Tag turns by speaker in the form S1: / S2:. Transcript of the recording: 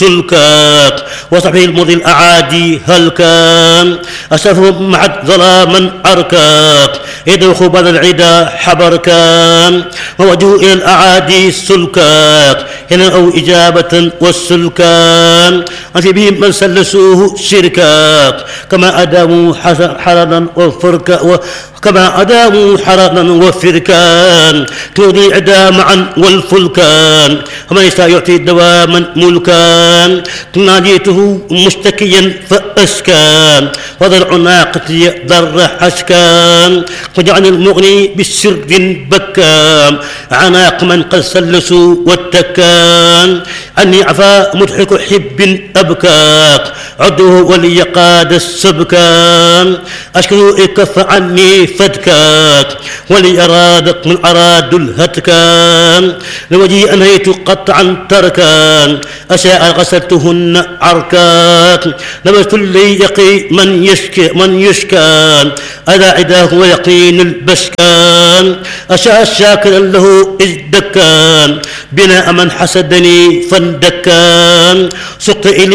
S1: سلكاك وصحبه المضي الأعادي هل كان أسفهم معت ظلاما أركاك يدوخ بعد العدا حبر كان ووجهوا إلى الأعادي سلكاك هنا أو إجابة والسلكان أنت بهم من سلسوه شركاك كما أداموا حرنا وفركا كما أداموا حرنا وفركان تودي عدا معا والفلكان ومن يعطي دواما ملكان ناديته مشتكيا فأسكان وضرع ناقتي ضر حسكان وجعل المغني بالسرد بكام عناق من قد سلسوا واتكان عني عفا مضحك حب أبكاك عدوه ولي قاد السبكان أشكو إكف عني فدكاك ولي أرادك من أراد الهتكان لوجهي أنهيت قطعا تركان أشاء غسلتهن عركاك لبست لي يقي من يشكان أذا عداه ويقين البشكان أشاء شاكرا له إذ دكان بناء من حسدني فاندكان سقت إلي